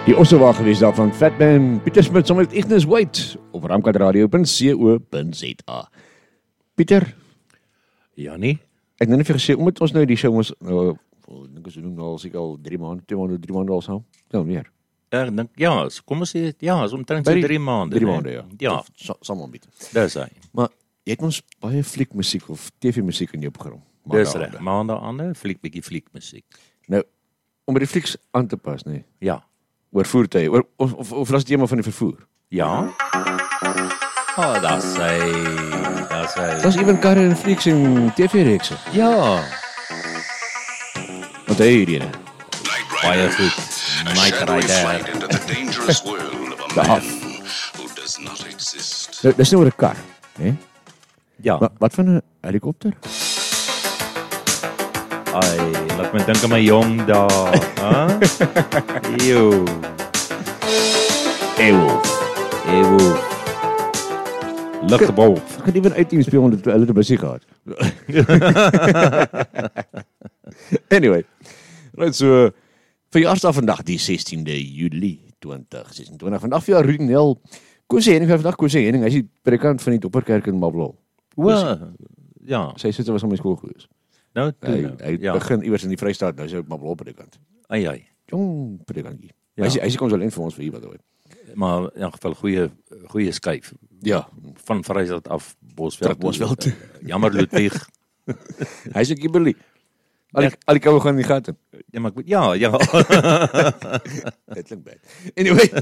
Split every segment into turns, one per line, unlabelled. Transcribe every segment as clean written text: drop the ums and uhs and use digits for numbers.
Die Ossewa gewees daar van Fatman Pieter Smit saam met Ignis White op ramkatradio.co.za. Pieter,
Ja nie?
ek het nou net vir gesê, omdat ons nou die show ons, ek dink ons doen nou al seker al 3 maande, 3 maande al saam. Nou meer.
Ek dink ja, kom ons sê ja, is omtrent
By
so
die
3 maande.
3
né?
maande, ja.
Ja,
Saam aanbied.
dis hy.
Maar jy het ons baie fliekmusiek of TV-musiek in jou program.
Dis reg. Maande ander fliekmusiek.
Nou, om by die flieks aan te pas, nee.
Ja.
Oor voertuie, of was dit eenmaal van die vervoer?
Ja. Das hy.
Dat is even karre en flieks en TV-reekse.
Ja.
Want hy hierdie ene.
Baie goed. Night Rider.
Dis nou oor 'n kar, hè?
Ja.
Wat van 'n helikopter?
Ai, laat my dink aan my jong dae, hè? Ew. Ewo. Lugbwolf.
Ek het ewen uitdien speel omdat hulle die busie gehad. Anyway. Right, so verjaarsdag vandag die 16de Julie 2026. Vandag vir Rudy Nel. Kosie Henning vandag Kosie Henning, hy is die predikant van die Dopperkerk in Mabelol.
Ja.
Sy sister was aan my skool gewees.
Nou,
Hy begin iewers in die Vrystaat, nou is hy op Mabelol predikant.
Ai.
Jong predikantjie.
Ja.
Hy is konsulent vir ons vir hier wat ooit.
Maar in elk geval goeie skuif.
Ja,
Van Vrystaat af Bosveld.
Bosveld.
Jammer Ludwig.
hy is 'n kibbelie. Al die koue gaan in die gat in.
Ja, maar ja.
Dit klink bad. Anyway.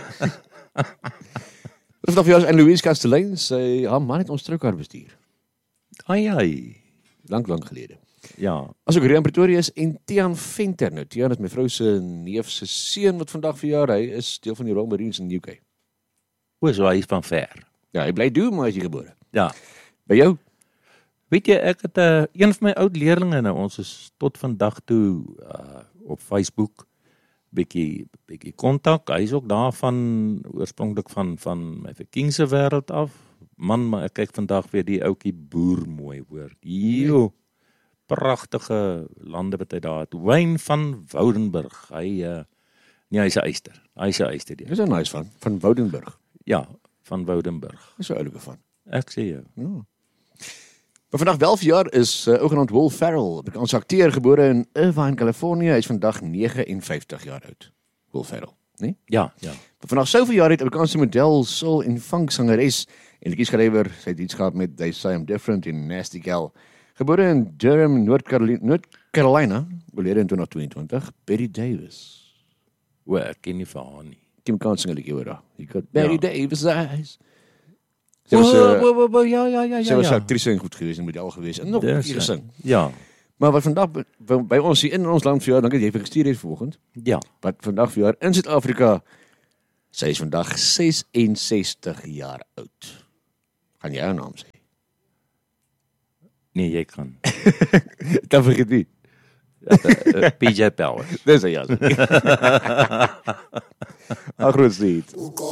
Vandag vir ons en Louise Kastelein, haar man het ons troukar bestuur.
Ai.
Lank gelede.
Ja.
Asook Rian Pretorius en Tian Venter. Nou, Tian is my vrou se neef se seun wat vandag verjaar. Hy is deel van die Royal Marines in UK.
So hy is van ver.
Ja, hy bly doen, maar hy is hier gebore.
Ja.
By jou?
Weet jy, ek het een van my oud leerlinge nou, ons is tot vandag toe op Facebook bietjie kontak. Hy is ook daarvan oorspronklik van my Kingse wêreld af. Man, maar ek kyk vandag weer die ouetjie boer mooi hoor. Jo. Pragtige lande wat hy daar het. Wyn van Woudenburg. Hy's 'n eyster. Hy's 'n eyster.
Dis 'n nice van Woudenburg.
Ja, van Woudenburg.
Dis 'n oulike van.
Ek sê jou.
Ja. Maar vandag wel verjaar is ook genoemd Will Ferrell, Amerikaanse akteur, gebore in Irvine, Californië. Hy is vandag 59 jaar oud. Will Ferrell, nee?
Ja.
Maar vandag soveel jaar het Amerikaanse model, soul en funk sangeres en liedjeskrywer, sy het iets gehad met They Say I'm Different en Nasty Gal. Gebore in Durham, North Carolina, oorlede in 2022, Betty Davis.
Ek ken nie van haar nie.
Kim kan sing 'n liedjie oor haar. You got Betty Davis eyes. Sy
Ja.
was 'n aktrise en goed geweest en model geweest en nog
Dis,
bietjie gesing.
Ja.
Maar wat vandag by ons hier in ons land verjaar, dankie jy vir gestuur het vanoggend.
Ja.
Wat vandag verjaar in Suid-Afrika. Sy is vandag 66 jaar oud. Gaan jy haar naam sê?
Nee, jy kan.
Dan vergeet nie.
PJ Powers.
Dis hy ja. Ag groot lied.